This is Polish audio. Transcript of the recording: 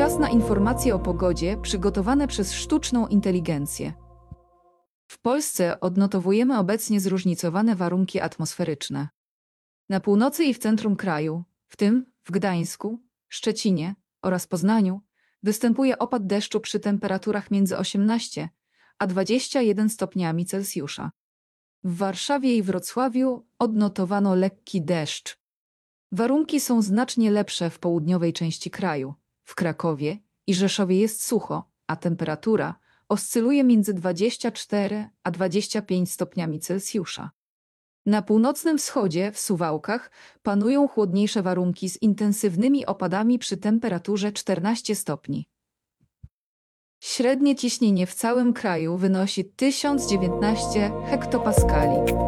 Czas na informacje o pogodzie przygotowane przez sztuczną inteligencję. W Polsce odnotowujemy obecnie zróżnicowane warunki atmosferyczne. Na północy i w centrum kraju, w tym w Gdańsku, Szczecinie oraz Poznaniu, występuje opad deszczu przy temperaturach między 18 a 21 stopniami Celsjusza. W Warszawie i Wrocławiu odnotowano lekki deszcz. Warunki są znacznie lepsze w południowej części kraju. W Krakowie i Rzeszowie jest sucho, a temperatura oscyluje między 24 a 25 stopniami Celsjusza. Na północnym wschodzie, w Suwałkach, panują chłodniejsze warunki z intensywnymi opadami przy temperaturze 14 stopni. Średnie ciśnienie w całym kraju wynosi 1019 hektopaskali.